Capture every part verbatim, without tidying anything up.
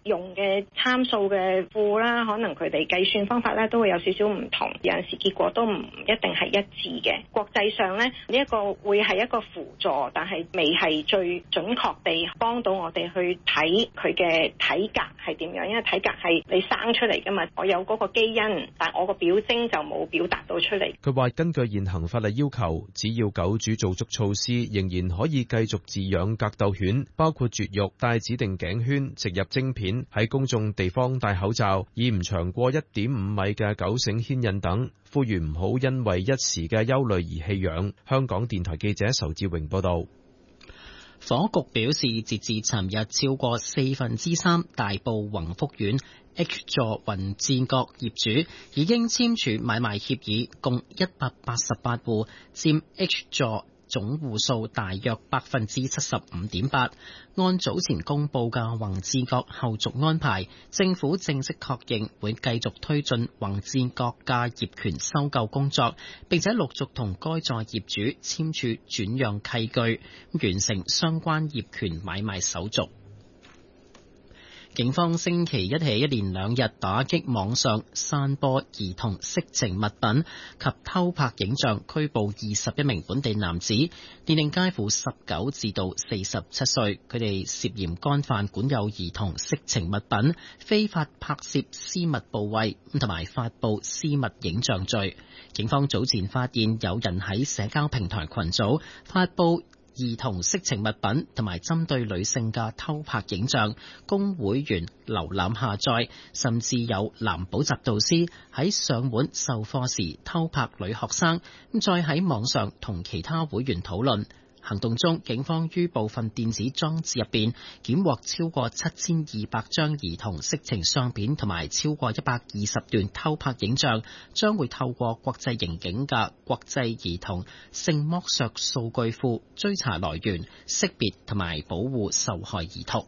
用嘅參數嘅庫啦，可能佢哋計算方法咧都會有少少唔同，有陣時結果都唔一定係一致嘅。國際上咧呢一個會係一個輔助，但係未係最準確地幫到我哋去睇佢嘅體格係點樣，因為體格係你生出嚟噶嘛，我有嗰個基因，但我個表徵就冇表達到出嚟。 佢話根據現行法例要求，只要狗主做足措施，仍然可以繼續飼養格鬥犬，包括絕育、戴指定頸圈、植入晶片、喺公眾地方戴口罩、以唔長過一點五米嘅狗繩牽引等，呼籲唔好因為一時嘅憂慮而棄養。香港電台記者仇志榮報道。 房屋局表示，截至尋日，超過四分之三大埔宏福苑 H 座宏志閣業主已經簽署買賣協議，共一百八十八戶，佔 H 座總戶數大約百分之七十五點八。按早前公布嘅宏志閣後續安排，政府正式確認會繼續推進宏志閣嘅業權收購工作，並且陸續同該座業主簽署轉讓契據，完成相關業權買賣手續。警方星期一起一連兩日打擊網上散播兒童色情物品及偷拍影像，拘捕二十一名本地男子，年齡介乎十九至到四十七歲。佢哋涉嫌干犯管有兒童色情物品、非法拍攝私密部位同埋發布私密影像罪。警方早前發現有人喺社交平台群組發布兒童色情物品同埋針對女性嘅偷拍影像，供會員瀏覽下載，甚至有男補習導師喺上門授課時偷拍女學生，再喺網上同其他會員討論。行動中，警方於部分電子裝置入邊檢獲超過七千二百張兒童色情相片同埋超過一百二十段偷拍影像，將會透過國際刑警嘅國際兒童性剝削數據庫追查來源、識別同埋保護受害兒童。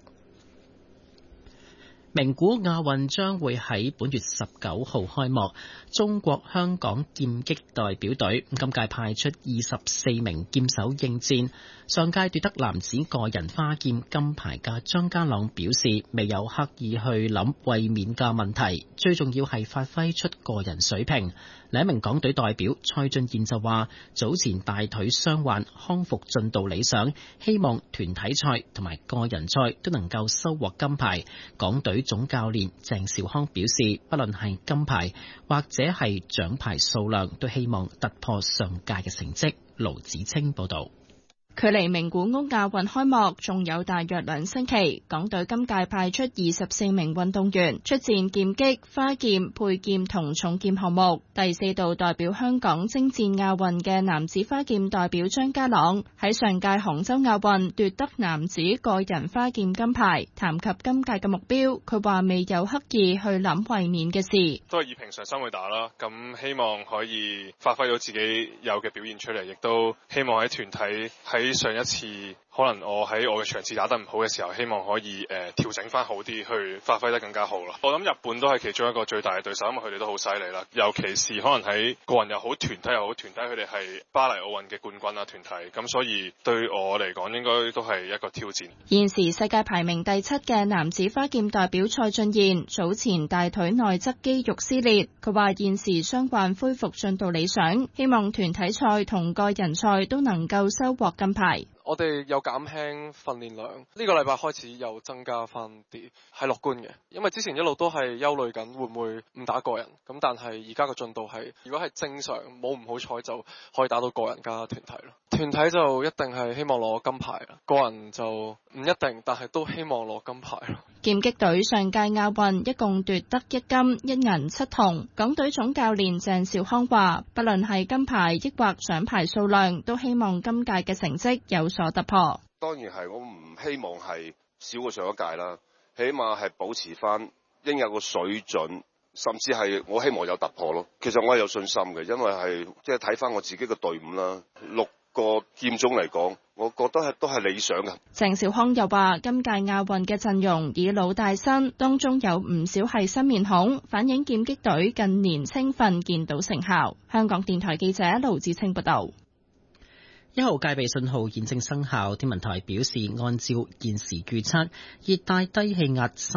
名古亞運將會喺本月十九號開幕，中國香港劍擊代表隊今屆派出二十四名劍手應戰。上屆奪得男子個人花劍金牌嘅張家朗表示，未有刻意去諗衛冕嘅問題，最重要係發揮出個人水平。另一名港隊代表蔡俊彥就話，早前大腿傷患康復進度理想，希望團體賽同埋個人賽都能夠收穫金牌。港隊總教練鄭兆康表示，不論係金牌或者係獎牌數量，都希望突破上屆嘅成績。盧子清報道。 距離名古屋亞運開幕仲有大約兩星期，港隊今屆派出二十四名運動員出戰劍擊、花劍、佩劍同重劍項目。第四度代表香港征戰亞運嘅男子花劍代表張家朗喺上屆杭州亞運奪得男子個人花劍金牌。談及今屆嘅目標，佢話未有刻意去諗衛冕嘅事， 都係以平常心去打啦。咁希望可以發揮到自己有嘅表現出嚟，亦都希望喺團體喺上一次可能我喺我嘅場次打得唔好嘅時候，希望可以誒、呃、調整翻好啲，去發揮得更加好咯。我諗日本都係其中一個最大嘅對手，因為佢哋都好犀利啦。尤其是可能喺個人又好，團體又好，團體佢哋係巴黎奧運嘅冠軍啦，團體咁，所以對我嚟講應該都係一個挑戰。 現時世界排名第七嘅男子花劍代表蔡俊彥早前大腿內側肌肉撕裂，佢話現時傷患恢復進度理想，希望團體賽同個人賽都能夠收穫金牌。 我哋有減輕訓練量，呢個禮拜開始又增加翻啲，係樂觀嘅。因為之前一路都係憂慮緊會唔會唔打個人，咁但係而家個進度係，如果係正常冇唔好彩就可以打到個人加團體咯。團體就一定係希望攞金牌啦，個人就唔一定，但係都希望攞金牌咯。 劍擊隊上屆亞運一共奪得一金一銀七銅，港隊總教練鄭兆康話，不論係金牌抑或獎牌數量，都希望今屆嘅成績有所突破。 當然係，我唔希望係少過上一屆啦，起碼係保持翻應有個水準，甚至係我希望有突破咯。其實我係有信心嘅，因為係即係睇翻我自己嘅隊伍啦，六個劍種嚟講，我覺得係都係理想嘅。 鄭兆康又話，今屆亞運嘅陣容以老帶新，當中有唔少係新面孔，反映劍擊隊近年青訓見到成效。香港電台記者盧志清報道。 一號戒備信號現正生效，天文台表示，按照現時預測，熱帶低氣壓